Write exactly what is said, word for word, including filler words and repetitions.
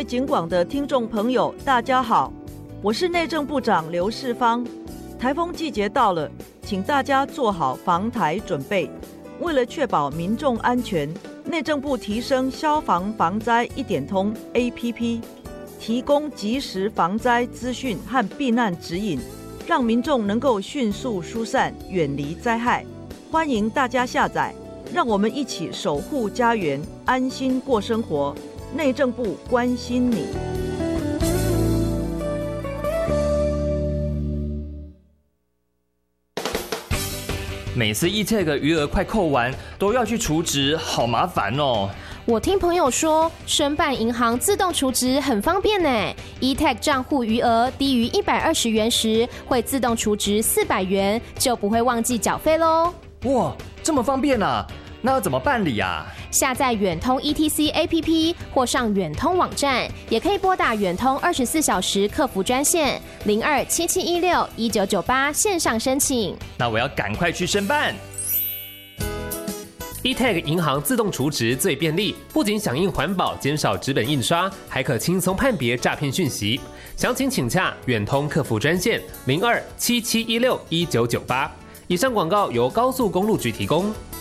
位警广的听众朋友，大家好，我是内政部长刘世芳。台风季节到了，请大家做好防台准备。为了确保民众安全，内政部提升消防防灾一点通 A P P， 提供即时防灾资讯和避难指引，让民众能够迅速疏散，远离灾害。欢迎大家下载，让我们一起守护家园，安心过生活。内政部关心你。 每次 E-Tag 余额快扣完，都要去储值，好麻烦哦。 我听朋友说，申办银行自动储值很方便呢。E-Tag 账户余额低于一百二十元时，会自动储值四百元，就不会忘记缴费喽。 哇，这么方便啊！那要怎么办理啊？ 下载远通 E T C A P P 或上远通网站，也可以拨打远通二十四小时客服专线零二七七一六一九九八线上申请。 那我要赶快去申办。 E-Tag 银行自动储值最便利，不仅响应环保，减少纸本印刷，还可轻松判别诈骗讯息。详情请洽远通客服专线零二七七一六一九九八。以上广告由高速公路局提供。